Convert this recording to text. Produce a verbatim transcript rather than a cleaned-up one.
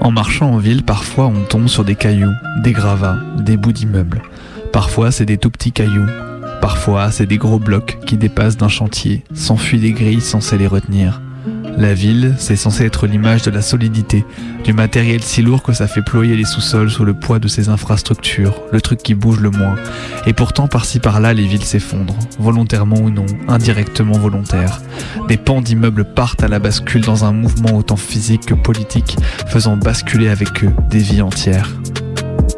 En marchant en ville, parfois on tombe sur des cailloux, des gravats, des bouts d'immeubles. Parfois c'est des tout petits cailloux. Parfois c'est des gros blocs qui dépassent d'un chantier, s'enfuient des grilles censées les retenir. La ville, c'est censé être l'image de la solidité, du matériel si lourd que ça fait ployer les sous-sols sous le poids de ses infrastructures, le truc qui bouge le moins. Et pourtant, par-ci par-là, les villes s'effondrent, volontairement ou non, indirectement volontaires. Des pans d'immeubles partent à la bascule dans un mouvement autant physique que politique, faisant basculer avec eux des vies entières.